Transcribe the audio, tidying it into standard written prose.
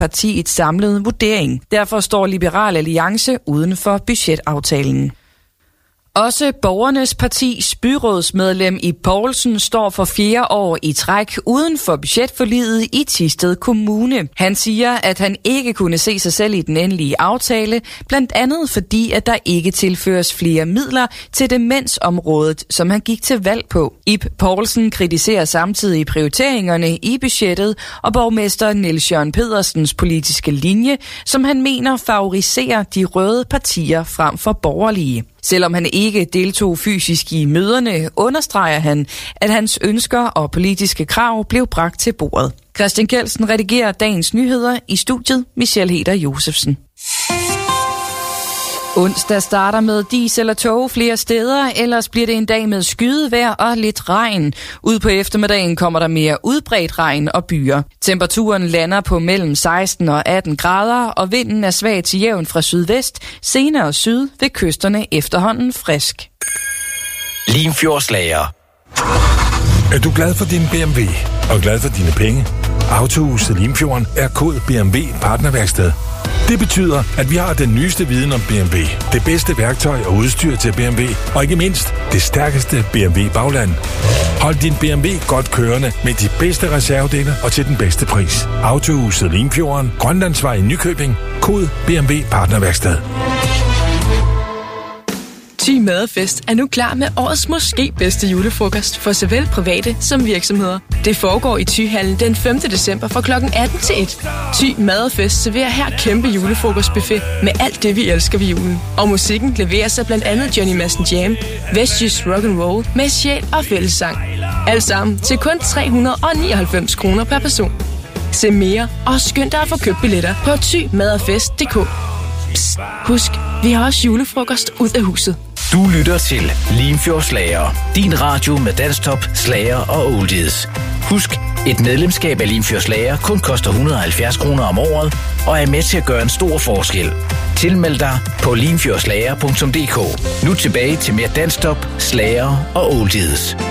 partiets samlede vurdering. Derfor står Liberal Alliance uden for budgetaftalen. Også Borgernes Partis byrådsmedlem Ib Poulsen står for 4 år i træk uden for budgetforliget i Thisted Kommune. Han siger, at han ikke kunne se sig selv i den endelige aftale, blandt andet fordi, at der ikke tilføres flere midler til demensområdet, som han gik til valg på. Ib Poulsen kritiserer samtidig prioriteringerne i budgettet og borgmester Niels Jørgen Pedersens politiske linje, som han mener favoriserer de røde partier frem for borgerlige. Selvom han ikke deltog fysisk i møderne, understreger han, at hans ønsker og politiske krav blev bragt til bordet. Christian Kjeldsen redigerer dagens nyheder, i studiet Michelle Heder Josefsen. Onsdag starter med diesel og tog flere steder, ellers bliver det en dag med skydevejr og lidt regn. Ud på eftermiddagen kommer der mere udbredt regn og byer. Temperaturen lander på mellem 16 og 18 grader, og vinden er svag til jævn fra sydvest, senere syd ved kysterne efterhånden frisk. Limfjordslager. Er du glad for din BMW og glad for dine penge? Autohuset Limfjorden er kod BMW partnerværksted. Det betyder, at vi har den nyeste viden om BMW, det bedste værktøj og udstyr til BMW, og ikke mindst det stærkeste BMW-bagland. Hold din BMW godt kørende med de bedste reservedele og til den bedste pris. Autohuset Limfjorden, Grønlandsvej i Nykøbing, kod BMW partnerværksted. Thy Madfest er nu klar med årets måske bedste julefrokost for såvel private som virksomheder. Det foregår i Thyhallen den 5. december fra kl. 18 til 1. Thy Madfest serverer her kæmpe julefrokostbuffet med alt det, vi elsker ved julen. Og musikken leverer sig blandt andet Johnny Madsen Jam, Vestjysk Rock'n'Roll med sjæl og fællessang. Alt sammen til kun 399 kroner per person. Se mere og skynd dig at få købt billetter på thymadfest.dk. Psst, husk, vi har også julefrokost ud af huset. Du lytter til Limfjordslager, din radio med dansktop, slager og oldies. Husk, et medlemskab af Limfjordslager kun koster 170 kroner om året, og er med til at gøre en stor forskel. Tilmeld dig på limfjordslager.dk. Nu tilbage til mere dansktop, slager og oldies.